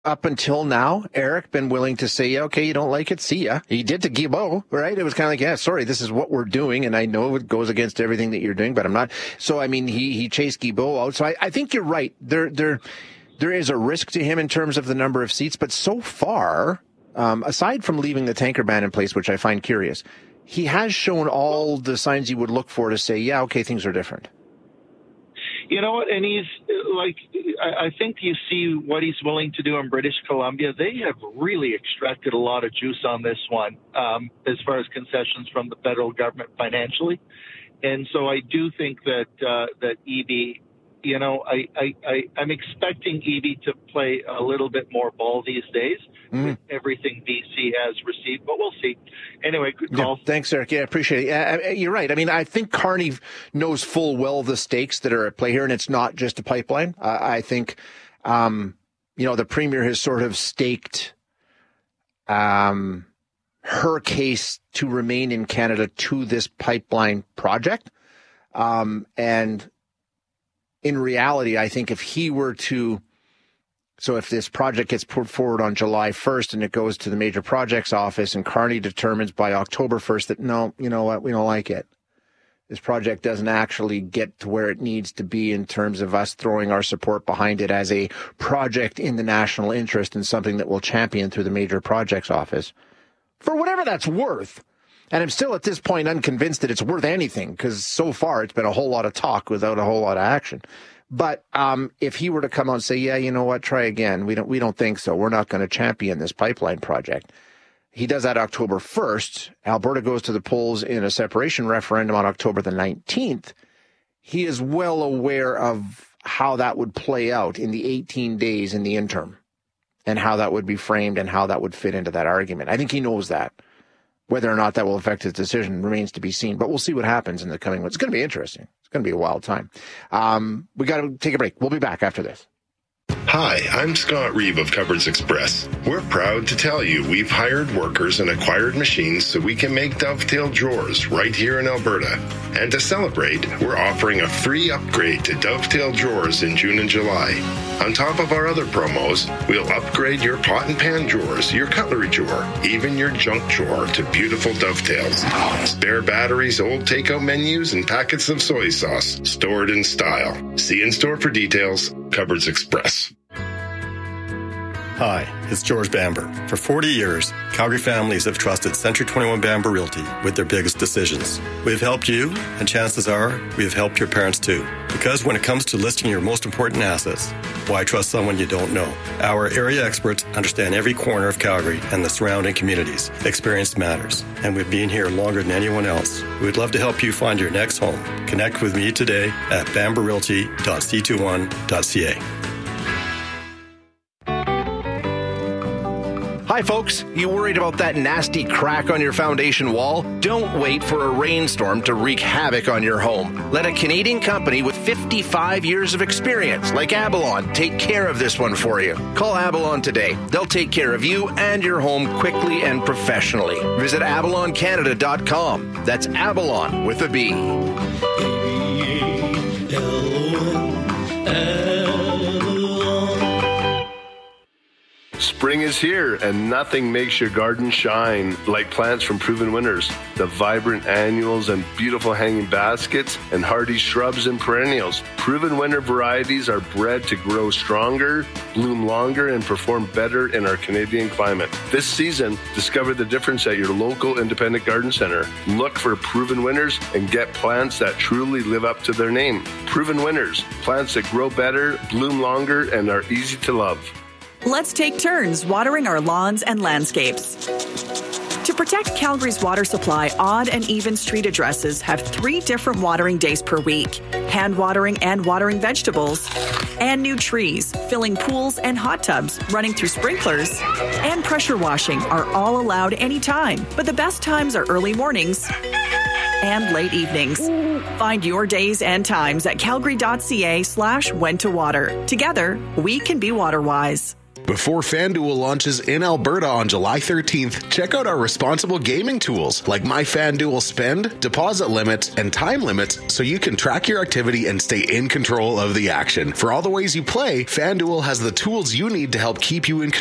up until now, Eric, been willing to say, yeah, okay, you don't like it, see ya. He did to Guilbeault, right? It was kind of like, yeah, sorry, this is what we're doing, and I know it goes against everything that you're doing, but I'm not. So, I mean, he chased Guilbeault out. So I think you're right. There is a risk to him in terms of the number of seats, but so far, aside from leaving the tanker ban in place, which I find curious, he has shown all the signs you would look for to say, yeah, okay, things are different. You know what? And he's like, I think you see what he's willing to do in British Columbia. They have really extracted a lot of juice on this one, as far as concessions from the federal government financially. And so I do think that Eby, you know, I'm expecting Eby to play a little bit more ball these days with everything BC has received, but we'll see. Anyway, good call. Yeah, thanks, Eric. Yeah, I appreciate it. Yeah, you're right. I mean, I think Carney knows full well the stakes that are at play here, and it's not just a pipeline. I think, you know, the premier has sort of staked her case to remain in Canada to this pipeline project. And in reality, I think if he were to, so if this project gets put forward on July 1st and it goes to the Major Projects Office and Carney determines by October 1st that, no, you know what, we don't like it. This project doesn't actually get to where it needs to be in terms of us throwing our support behind it as a project in the national interest and something that we'll champion through the Major Projects Office. For whatever that's worth. And I'm still at this point unconvinced that it's worth anything because so far it's been a whole lot of talk without a whole lot of action. But if he were to come out and say, yeah, you know what, try again. We don't think so. We're not going to champion this pipeline project. He does that October 1st. Alberta goes to the polls in a separation referendum on October the 19th. He is well aware of how that would play out in the 18 days in the interim and how that would be framed and how that would fit into that argument. I think he knows that. Whether or not that will affect his decision remains to be seen, but we'll see what happens in the coming months. It's going to be interesting. It's going to be a wild time. We got to take a break. We'll be back after this. Hi, I'm Scott Reeve of Cupboards Express. We're proud to tell you we've hired workers and acquired machines so we can make dovetail drawers right here in Alberta. And to celebrate, we're offering a free upgrade to dovetail drawers in June and July. On top of our other promos, we'll upgrade your pot and pan drawers, your cutlery drawer, even your junk drawer to beautiful dovetails. Spare batteries, old takeout menus, and packets of soy sauce stored in style. See in store for details. Cupboards Express. Hi, it's George Bamber. For 40 years, Calgary families have trusted Century 21 Bamber Realty with their biggest decisions. We've helped you, and chances are we have helped your parents too. Because when it comes to listing your most important assets, why trust someone you don't know? Our area experts understand every corner of Calgary and the surrounding communities. Experience matters, and we've been here longer than anyone else. We'd love to help you find your next home. Connect with me today at bamberrealty.c21.ca. Hi, folks. You worried about that nasty crack on your foundation wall? Don't wait for a rainstorm to wreak havoc on your home. Let a Canadian company with 55 years of experience, like Abalon, take care of this one for you. Call Abalon today. They'll take care of you and your home quickly and professionally. Visit abaloncanada.com. That's Abalon with a B. Spring is here, and nothing makes your garden shine like plants from Proven Winners. The vibrant annuals and beautiful hanging baskets and hardy shrubs and perennials. Proven Winner varieties are bred to grow stronger, bloom longer, and perform better in our Canadian climate. This season, discover the difference at your local independent garden center. Look for Proven Winners and get plants that truly live up to their name. Proven Winners, plants that grow better, bloom longer, and are easy to love. Let's take turns watering our lawns and landscapes. To protect Calgary's water supply, odd and even street addresses have 3 different watering days per week. Hand watering and watering vegetables, and new trees, filling pools and hot tubs, running through sprinklers, and pressure washing are all allowed anytime. But the best times are early mornings and late evenings. Find your days and times at calgary.ca/when to water. Together, we can be water wise. Before FanDuel launches in Alberta on July 13th, check out our responsible gaming tools like My FanDuel Spend, deposit limits, and time limits so you can track your activity and stay in control of the action. For all the ways you play, FanDuel has the tools you need to help keep you in control